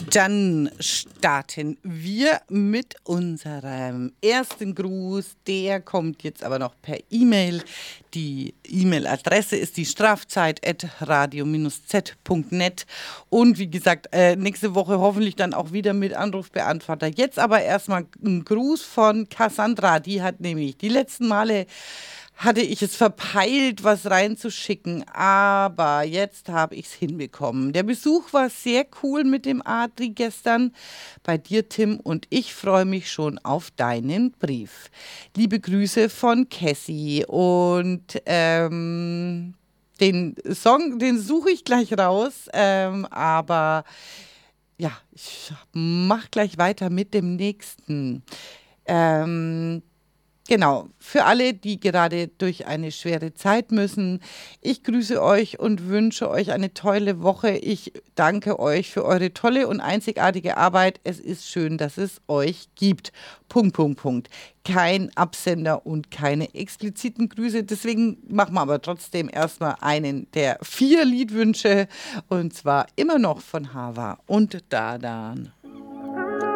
Dann starten wir mit unserem ersten Gruß. Der kommt jetzt aber noch per E-Mail. Die E-Mail-Adresse ist die strafzeit@radio-z.net. Und wie gesagt, nächste Woche hoffentlich dann auch wieder mit Anrufbeantworter. Jetzt aber erstmal ein Gruß von Cassandra. Die hat nämlich die letzten Male hatte ich es verpeilt, was reinzuschicken, aber jetzt habe ich es hinbekommen. Der Besuch war sehr cool mit dem Adri gestern bei dir, Tim, und ich freue mich schon auf deinen Brief. Liebe Grüße von Cassie und den Song, den suche ich gleich raus, aber ja, ich mache gleich weiter mit dem nächsten. Genau, für alle, die gerade durch eine schwere Zeit müssen. Ich grüße euch und wünsche euch eine tolle Woche. Ich danke euch für eure tolle und einzigartige Arbeit. Es ist schön, dass es euch gibt. Punkt, Punkt, Punkt. Kein Absender und keine expliziten Grüße. Deswegen machen wir aber trotzdem erstmal einen der 4 Liedwünsche. Und zwar immer noch von Hava und Dadan.